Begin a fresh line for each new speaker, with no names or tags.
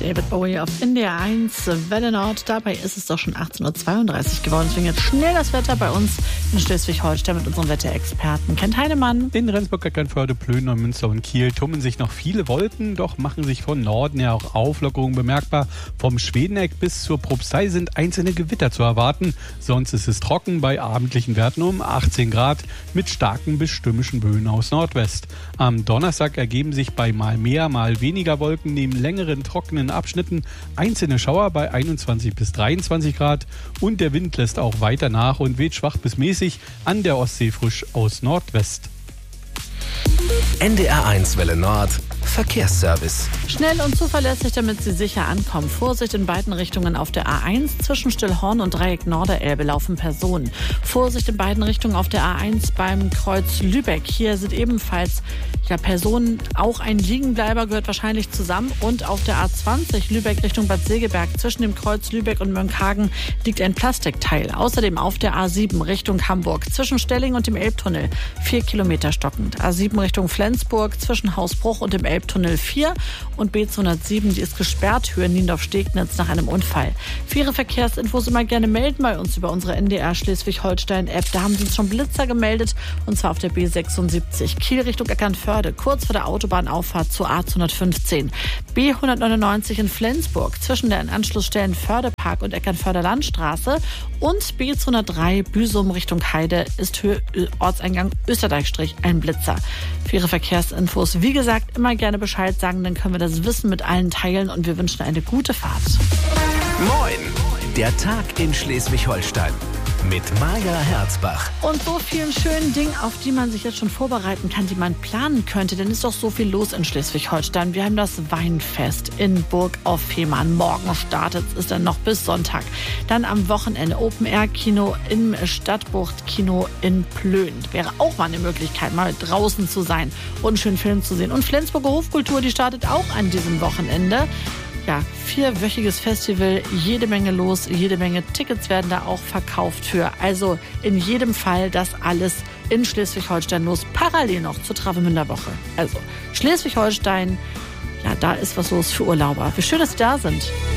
David Bowie auf NDR 1 Welle Nord. Dabei ist es doch schon 18.32 Uhr geworden. Deswegen jetzt schnell das Wetter bei uns in Schleswig-Holstein mit unserem Wetterexperten Kent Heinemann.
In Rendsburg, Eckernförde, Plön, Münster und Kiel tummeln sich noch viele Wolken, doch machen sich von Norden her auch Auflockerungen bemerkbar. Vom Schwedeneck bis zur Propstei sind einzelne Gewitter zu erwarten. Sonst ist es trocken bei abendlichen Werten um 18 Grad mit starken bis stürmischen Böen aus Nordwest. Am Donnerstag ergeben sich bei mal mehr, mal weniger Wolken neben längeren trockenen Abschnitten einzelne Schauer bei 21 bis 23 Grad und der Wind lässt auch weiter nach und weht schwach bis mäßig, an der Ostsee frisch aus Nordwest.
NDR 1 Welle Nord Verkehrsservice.
Schnell und zuverlässig, damit Sie sicher ankommen. Vorsicht in beiden Richtungen auf der A1. Zwischen Stillhorn und Dreieck Norderelbe laufen Personen. Vorsicht in beiden Richtungen auf der A1 beim Kreuz Lübeck. Hier sind ebenfalls Personen. Auch ein Liegenbleiber gehört wahrscheinlich zusammen. Und auf der A20 Lübeck Richtung Bad Segeberg zwischen dem Kreuz Lübeck und Mönckehagen liegt ein Plastikteil. Außerdem auf der A7 Richtung Hamburg zwischen Stelling und dem Elbtunnel 4 Kilometer stockend. A7 Richtung Flensburg zwischen Hausbruch und dem Elbtunnel 4 und B207, die ist gesperrt, Höhe Niendorf-Stegnitz nach einem Unfall. Für Ihre Verkehrsinfos immer gerne melden bei uns über unsere NDR Schleswig-Holstein-App. Da haben Sie uns schon Blitzer gemeldet und zwar auf der B76 Kiel Richtung Eckernförde, kurz vor der Autobahnauffahrt zur A215. B199 in Flensburg zwischen den Anschlussstellen Fördepark und Eckernförder Landstraße und B203 Büsum Richtung Heide ist Höhe Ortseingang Österreich-Strich ein Blitzer. Für Ihre Verkehrsinfos, wie gesagt, immer gerne Bescheid sagen, dann können wir das Wissen mit allen teilen und wir wünschen eine gute Fahrt.
Moin, der Tag in Schleswig-Holstein mit Maja Herzbach.
Und so vielen schönen Dingen, auf die man sich jetzt schon vorbereiten kann, die man planen könnte, denn ist doch so viel los in Schleswig-Holstein. Wir haben das Weinfest in Burg auf Fehmarn. Morgen startet es dann noch bis Sonntag. Dann am Wochenende Open-Air-Kino im Stadtbucht-Kino in Plön. Wäre auch mal eine Möglichkeit, mal draußen zu sein und einen schönen Film zu sehen. Und Flensburger Hofkultur, die startet auch an diesem Wochenende. Ja, 4-wöchiges Festival, jede Menge los, jede Menge Tickets werden da auch verkauft für. Also in jedem Fall das alles in Schleswig-Holstein los, parallel noch zur Travemünder Woche. Also Schleswig-Holstein, ja, da ist was los für Urlauber. Wie schön, dass Sie da sind.